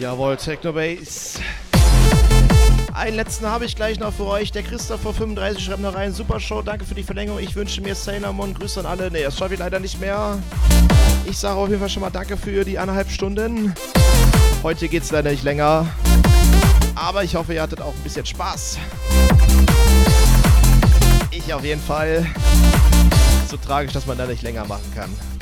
Jawohl, Technobase. Einen letzten habe ich gleich noch für euch. Der Christopher 35 schreibt noch rein. Super Show, danke für die Verlängerung. Ich wünsche mir Sailor Moon. Grüße an alle. Ne, das schaffe ich leider nicht mehr. Ich sage auf jeden Fall schon mal danke für die 1,5 Stunden. Heute geht es leider nicht länger. Aber ich hoffe, ihr hattet auch ein bisschen Spaß. Ich auf jeden Fall. So tragisch, dass man da nicht länger machen kann.